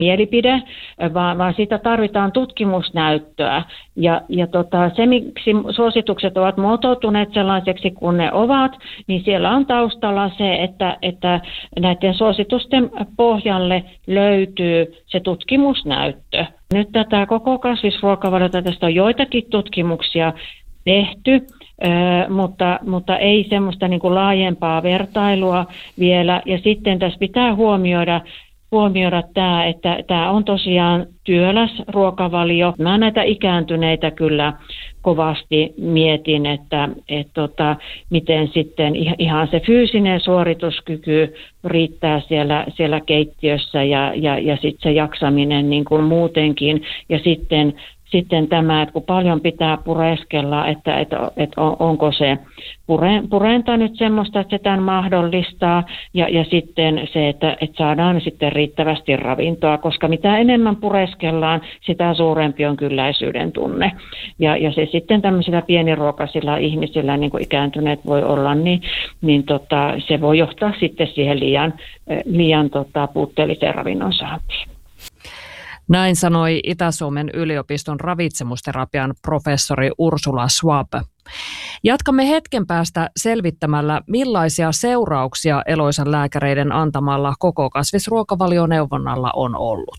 mielipide, vaan siitä tarvitaan tutkimusnäyttöä. Ja se, miksi suositukset ovat muotoutuneet sellaiseksi kuin ne ovat, niin siellä on taustalla se, että näiden suositusten pohjalle löytyy se tutkimusnäyttö. Nyt tätä koko kasvisruokavaliota, tästä on joitakin tutkimuksia tehty, mutta ei semmoista niin kuin laajempaa vertailua vielä. Ja sitten tässä pitää huomioida tämä, että tämä on tosiaan työläs ruokavalio. Mä näitä ikääntyneitä kyllä kovasti mietin, että miten sitten ihan se fyysinen suorituskyky riittää siellä keittiössä ja sitten se jaksaminen niin kuin muutenkin. Ja sitten tämä, että kun paljon pitää pureskella, että onko se purenta nyt semmoista, että se tämän mahdollistaa, ja sitten se, että saadaan sitten riittävästi ravintoa, koska mitä enemmän pureskellaan, sitä suurempi on kylläisyyden tunne. Ja se sitten tämmöisillä pieniruokaisilla ihmisillä, niin kuin ikääntyneet voi olla, niin se voi johtaa sitten siihen liian puutteelliseen ravinnon saantiin. Näin sanoi Itä-Suomen yliopiston ravitsemusterapian professori Ursula Schwab. Jatkamme hetken päästä selvittämällä, millaisia seurauksia Eloisan lääkäreiden antamalla koko kasvisruokavalioneuvonnalla on ollut.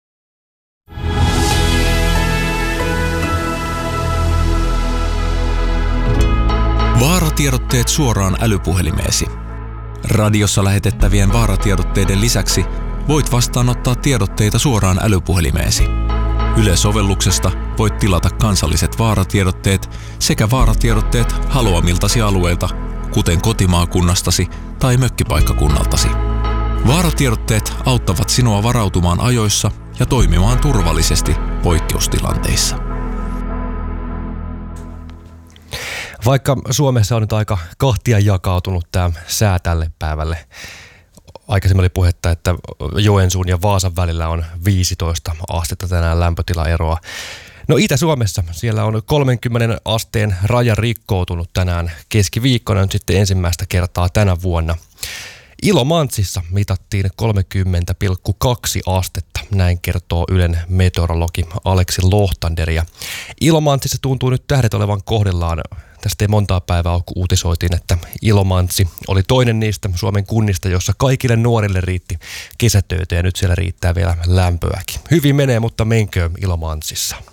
Vaaratiedotteet suoraan älypuhelimeesi. Radiossa lähetettävien vaaratiedotteiden lisäksi voit vastaanottaa tiedotteita suoraan älypuhelimeesi. Yle-sovelluksesta voit tilata kansalliset vaaratiedotteet sekä vaaratiedotteet haluamiltasi alueilta, kuten kotimaakunnastasi tai mökkipaikkakunnaltasi. Vaaratiedotteet auttavat sinua varautumaan ajoissa ja toimimaan turvallisesti poikkeustilanteissa. Vaikka Suomessa on nyt aika kahtia jakautunut tämä sää tälle päivälle. Aikaisemmin oli puhetta, että Joensuun ja Vaasan välillä on 15 astetta tänään lämpötilaeroa. No Itä-Suomessa siellä on 30 asteen raja rikkoutunut tänään keskiviikkona nyt sitten ensimmäistä kertaa tänä vuonna. Ilomantsissa mitattiin 30,2 astetta, näin kertoo Ylen meteorologi Aleksi Lohtander. Ja Ilomantsissa tuntuu nyt tähdet olevan kohdillaan. Tästä ei montaa päivää ole, kun uutisoitiin, että Ilomantsi oli toinen niistä Suomen kunnista, jossa kaikille nuorille riitti kesätöitä ja nyt siellä riittää vielä lämpöäkin. Hyvin menee, mutta menköön Ilomantsissa.